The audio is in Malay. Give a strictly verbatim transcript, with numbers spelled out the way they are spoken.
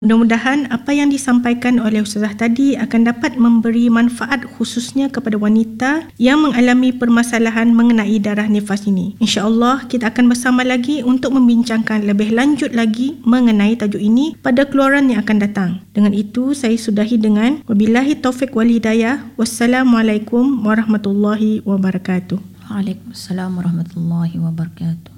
Mudah-mudahan apa yang disampaikan oleh Ustazah tadi akan dapat memberi manfaat khususnya kepada wanita yang mengalami permasalahan mengenai darah nifas ini. InsyaAllah kita akan bersama lagi untuk membincangkan lebih lanjut lagi mengenai tajuk ini pada keluaran yang akan datang. Dengan itu saya sudahi dengan wabillahi taufik wal hidayah. Wassalamualaikum warahmatullahi wabarakatuh. Waalaikumsalam warahmatullahi wabarakatuh.